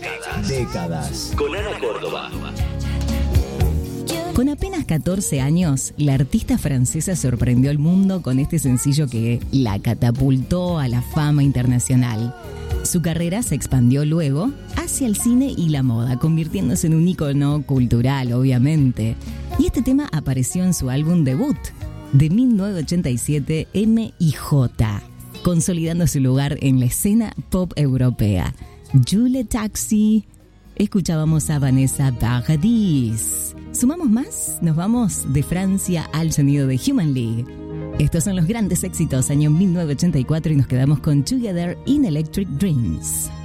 Décadas. Con Ana Córdoba. Con apenas 14 años, la artista francesa sorprendió al mundo con este sencillo que la catapultó a la fama internacional. Su carrera se expandió luego hacia el cine y la moda, convirtiéndose en un ícono cultural, obviamente. Y este tema apareció en su álbum debut de 1987, M.I.J., consolidando su lugar en la escena pop europea. Jules Taxi. Escuchábamos a Vanessa Paradis. ¿Sumamos más? Nos vamos de Francia al sonido de Human League. Estos son los grandes éxitos, año 1984, y nos quedamos con Together in Electric Dreams.